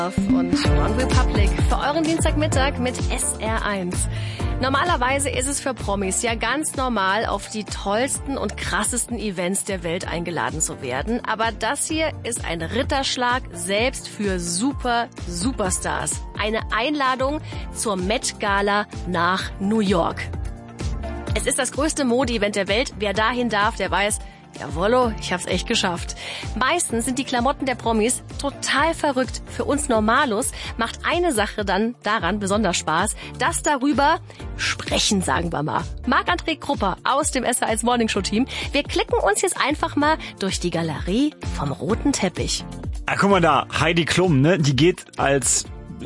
Und One Republic für euren Dienstagmittag mit SR1. Normalerweise ist es für Promis ja ganz normal, auf die tollsten und krassesten Events der Welt eingeladen zu werden. Aber das hier ist ein Ritterschlag selbst für Superstars. Eine Einladung zur Met Gala nach New York. Es ist das größte Mode-Event der Welt. Wer dahin darf, der weiß, jawollo, ich hab's echt geschafft. Meistens sind die Klamotten der Promis total verrückt. Für uns Normalos macht eine Sache dann daran besonders Spaß, das darüber sprechen, sagen wir mal. Marc-André Krupper aus dem SR1 Morning Show Team. Wir klicken uns jetzt einfach mal durch die Galerie vom roten Teppich. Ah, guck mal da, Heidi Klum, ne? Die geht als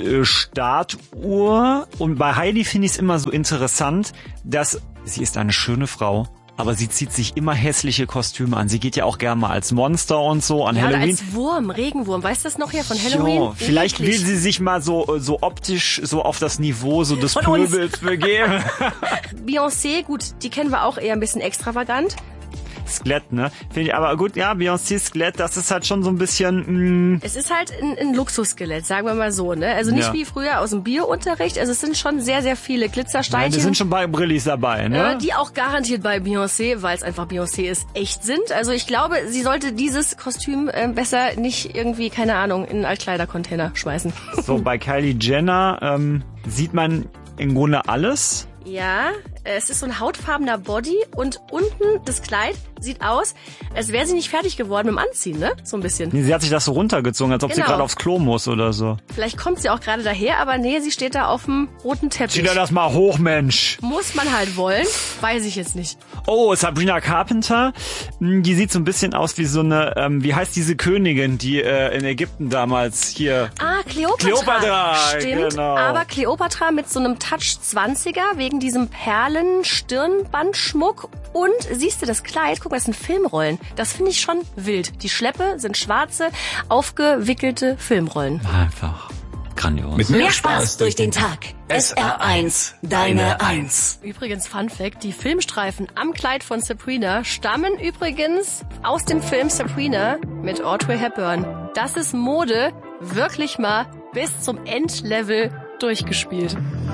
Statuhr. Und bei Heidi finde ich es immer so interessant, dass sie ist eine schöne Frau. Aber sie zieht sich immer hässliche Kostüme an. Sie geht ja auch gerne mal als Monster und so an Halloween. Oder als Wurm, Regenwurm. Weißt du das noch hier von Halloween? Jo, vielleicht will sie sich mal so optisch so auf das Niveau so des Pöbels begeben. Beyoncé, gut, die kennen wir auch eher ein bisschen extravagant. Skelett, ne? Finde ich aber gut, ja, Beyoncé Skelett, das ist halt schon so ein bisschen... Es ist halt ein Luxusskelett, sagen wir mal so, ne? Also nicht wie früher aus dem Biounterricht, also es sind schon sehr, sehr viele Glitzersteinchen. Nein, die sind schon bei Brillis dabei, ne? Die auch garantiert bei Beyoncé, weil es einfach Beyoncé ist, echt sind. Also ich glaube, sie sollte dieses Kostüm besser nicht irgendwie, keine Ahnung, in einen Altkleidercontainer schmeißen. So, bei Kylie Jenner sieht man im Grunde alles. Ja, es ist so ein hautfarbener Body und unten das Kleid sieht aus, als wäre sie nicht fertig geworden mit dem Anziehen, ne? So ein bisschen. Nee, sie hat sich das so runtergezogen, als ob sie gerade aufs Klo muss oder so. Vielleicht kommt sie auch gerade daher, aber nee, sie steht da auf dem roten Teppich. Zieh dir das mal hoch, Mensch. Muss man halt wollen, weiß ich jetzt nicht. Oh, Sabrina Carpenter, die sieht so ein bisschen aus wie so eine, wie heißt diese Königin, die in Ägypten damals hier... Ah, Kleopatra. Kleopatra, stimmt, genau. Aber Kleopatra mit so einem Touch 20er, wegen diesem Perlen-Stirnbandschmuck. Und siehst du das Kleid? Guck mal, das sind Filmrollen. Das finde ich schon wild. Die Schleppe sind schwarze, aufgewickelte Filmrollen. Einfach grandios. Mit mehr Spaß durch den Tag. SR1, deine 1. Übrigens, Fun Fact, die Filmstreifen am Kleid von Sabrina stammen übrigens aus dem Film Sabrina mit Audrey Hepburn. Das ist Mode wirklich mal bis zum Endlevel durchgespielt.